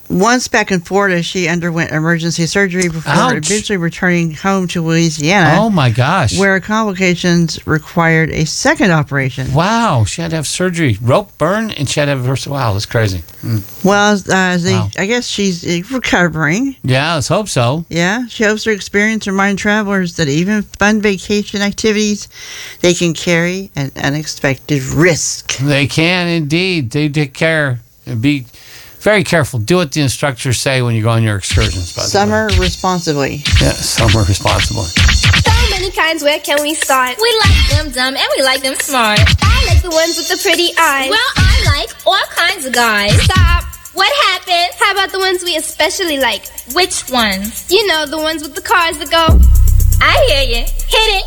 Once back in Florida, she underwent emergency surgery before Ouch. eventually returning home to Louisiana. Oh my gosh. Where complications required a second operation. Wow, she had to have surgery, rope burn, and she had to have her. Wow, that's crazy. Well, Wow. I guess she's recovering. Yeah, let's hope so. Yeah, she hopes to experience remind travelers that even fun vacation activities, they can carry an unexpected risk. They can indeed. They take care and be very careful. Do what the instructors say when you go on your excursions. By the way. Summer responsibly. Yeah, summer responsibly. So many kinds, where can we start? We like them dumb and we like them smart. I like the ones with the pretty eyes. Well, I like all kinds of guys. Stop. What happened? How about the ones we especially like? Which ones? You know, the ones with the cars that go. I hear you. Hit it.